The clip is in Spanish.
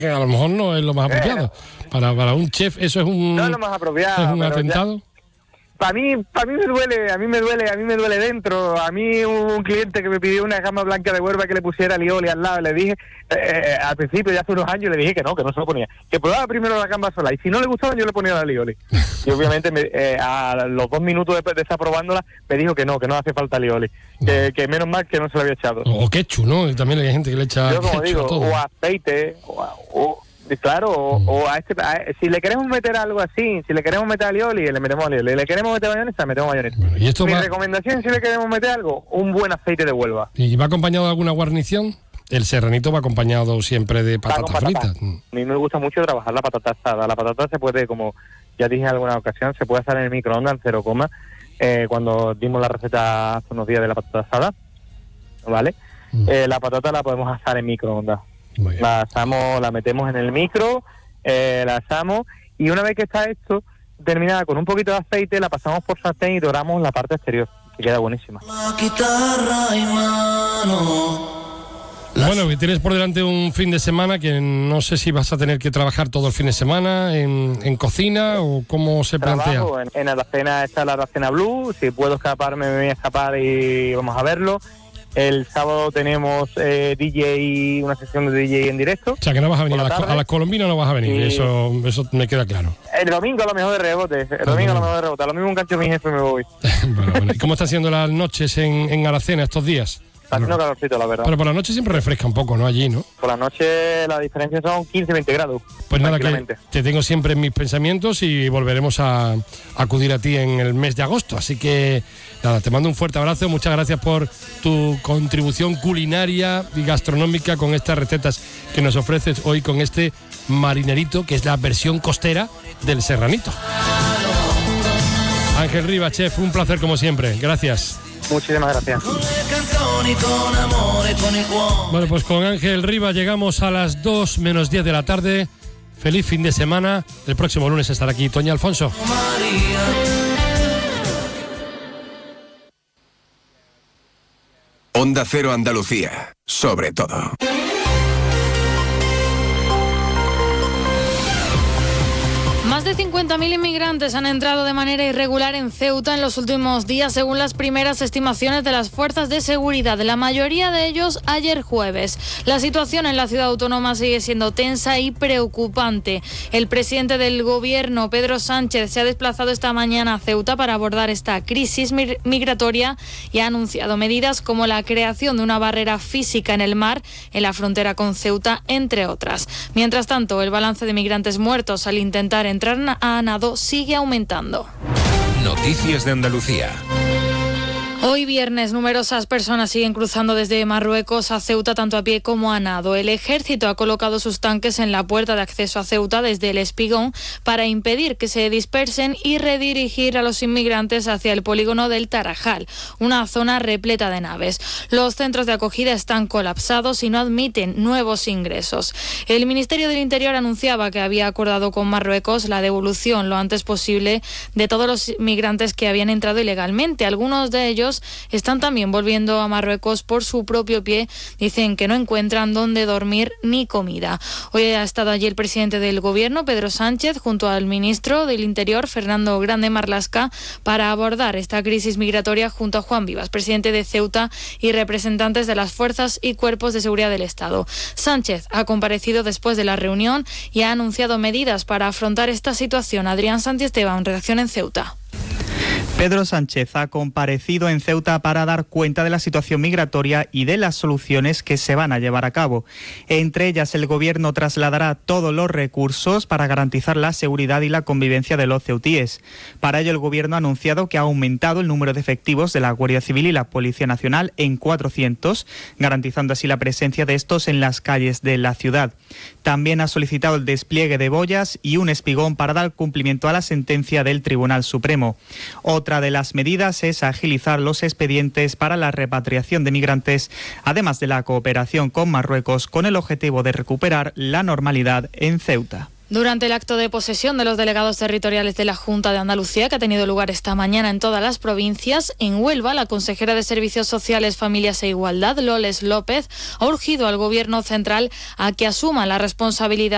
que a lo mejor no es lo más apropiado. Para un chef eso es un... No es lo más apropiado. ¿Es un atentado? Para mí me duele dentro. A mí un cliente que me pidió una gamba blanca de Huelva que le pusiera alioli al lado, le dije, al principio, ya hace unos años, le dije que no se lo ponía. Que probaba primero la gamba sola, y si no le gustaba yo le ponía la alioli. Y obviamente a los 2 minutos después de estar probándola, me dijo que no hace falta alioli. Que menos mal que no se lo había echado. O ketchup, ¿no? También hay gente que le echa yo, como digo, a todo. O aceite, si le queremos meter algo así, si le queremos meter alioli, le metemos alioli, le queremos meter mayonesa, metemos mayonesa. Bueno, ¿y esto Mi recomendación, si le queremos meter algo, un buen aceite de Huelva. ¿Y va acompañado de alguna guarnición? El serranito va acompañado siempre de patatas fritas. A mí me gusta mucho trabajar la patata asada. La patata se puede, como ya dije en alguna ocasión, se puede asar en el microondas en 0, cuando dimos la receta hace unos días de la patata asada, ¿vale? La patata la podemos asar en microondas. La asamos, la metemos en el micro, la asamos, y una vez que está esto terminada con un poquito de aceite, la pasamos por sartén y doramos la parte exterior, que queda buenísima. Bueno, que tienes por delante un fin de semana que no sé si vas a tener que trabajar todo el fin de semana en cocina o cómo se plantea. En Aracena está la Aracena Blue, si puedo escaparme me voy a escapar y vamos a verlo. El sábado tenemos una sesión de DJ en directo. O sea, que no vas a venir a las colombinas, no vas a venir, eso me queda claro. El domingo a lo mejor de rebote, lo mismo un cancho mi jefe me voy. Bueno. ¿Y cómo están siendo las noches en Aracena estos días? Está haciendo calorcito, la verdad. Pero por la noche siempre refresca un poco, ¿no? Allí, ¿no? Por la noche la diferencia son 15-20 grados. Pues nada, que te tengo siempre en mis pensamientos y volveremos a acudir a ti en el mes de agosto. Así que nada, te mando un fuerte abrazo. Muchas gracias por tu contribución culinaria y gastronómica con estas recetas que nos ofreces hoy con este marinerito, que es la versión costera del serranito. Ángel Rivas, chef, un placer como siempre. Gracias. Muchísimas gracias. Bueno, pues con Ángel Rivas llegamos a las 2 menos 10 de la tarde. Feliz fin de semana. El próximo lunes estará aquí Toña Alfonso. Onda Cero Andalucía, sobre todo. Más de 50.000 inmigrantes han entrado de manera irregular en Ceuta en los últimos días, según las primeras estimaciones de las fuerzas de seguridad, la mayoría de ellos ayer jueves. La situación en la ciudad autónoma sigue siendo tensa y preocupante. El presidente del gobierno, Pedro Sánchez, se ha desplazado esta mañana a Ceuta para abordar esta crisis migratoria y ha anunciado medidas como la creación de una barrera física en el mar, en la frontera con Ceuta, entre otras. Mientras tanto, el balance de migrantes muertos al intentar entrar a nado sigue aumentando. Noticias de Andalucía. Hoy viernes, numerosas personas siguen cruzando desde Marruecos a Ceuta, tanto a pie como a nado. El ejército ha colocado sus tanques en la puerta de acceso a Ceuta desde el Espigón para impedir que se dispersen y redirigir a los inmigrantes hacia el polígono del Tarajal, una zona repleta de naves. Los centros de acogida están colapsados y no admiten nuevos ingresos. El Ministerio del Interior anunciaba que había acordado con Marruecos la devolución lo antes posible de todos los inmigrantes que habían entrado ilegalmente. Algunos de ellos están también volviendo a Marruecos por su propio pie. Dicen que no encuentran dónde dormir ni comida. Hoy ha estado allí el presidente del gobierno, Pedro Sánchez, junto al ministro del Interior, Fernando Grande Marlaska, para abordar esta crisis migratoria junto a Juan Vivas, presidente de Ceuta, y representantes de las fuerzas y cuerpos de seguridad del Estado. Sánchez ha comparecido después de la reunión y ha anunciado medidas para afrontar esta situación. Adrián Santiesteban, redacción en Ceuta. Pedro Sánchez ha comparecido en Ceuta para dar cuenta de la situación migratoria y de las soluciones que se van a llevar a cabo. Entre ellas, el Gobierno trasladará todos los recursos para garantizar la seguridad y la convivencia de los ceutíes. Para ello, el Gobierno ha anunciado que ha aumentado el número de efectivos de la Guardia Civil y la Policía Nacional en 400, garantizando así la presencia de estos en las calles de la ciudad. También ha solicitado el despliegue de boyas y un espigón para dar cumplimiento a la sentencia del Tribunal Supremo. Otra de las medidas es agilizar los expedientes para la repatriación de migrantes, además de la cooperación con Marruecos, con el objetivo de recuperar la normalidad en Ceuta. Durante el acto de posesión de los delegados territoriales de la Junta de Andalucía, que ha tenido lugar esta mañana en todas las provincias, en Huelva, la consejera de Servicios Sociales, Familias e Igualdad, Loles López, ha urgido al Gobierno central a que asuma la responsabilidad